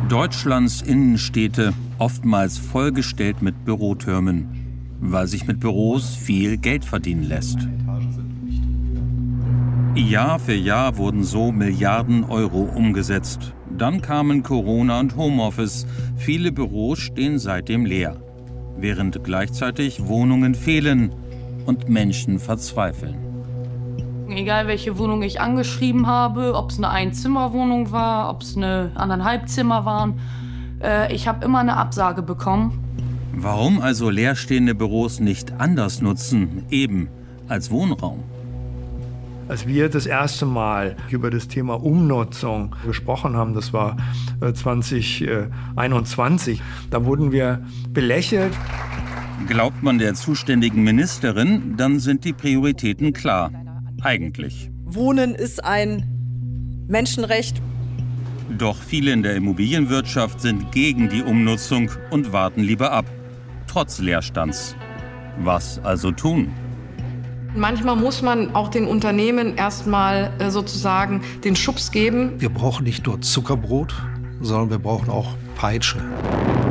Deutschlands Innenstädte oftmals vollgestellt mit Bürotürmen, weil sich mit Büros viel Geld verdienen lässt. Jahr für Jahr wurden so Milliarden Euro umgesetzt. Dann kamen Corona und Homeoffice. Viele Büros stehen seitdem leer, während gleichzeitig Wohnungen fehlen und Menschen verzweifeln. Egal welche Wohnung ich angeschrieben habe, ob es eine Einzimmerwohnung war, ob es eine 1,5 Zimmer waren, ich habe immer eine Absage bekommen. Warum also leerstehende Büros nicht anders nutzen, eben als Wohnraum? Als wir das erste Mal über das Thema Umnutzung gesprochen haben, das war 2021, da wurden wir belächelt. Glaubt man der zuständigen Ministerin, dann sind die Prioritäten klar. Eigentlich. Wohnen ist ein Menschenrecht. Doch viele in der Immobilienwirtschaft sind gegen die Umnutzung und warten lieber ab, trotz Leerstands. Was also tun? Manchmal muss man auch den Unternehmen erstmal sozusagen den Schubs geben. Wir brauchen nicht nur Zuckerbrot, sondern wir brauchen auch Peitsche.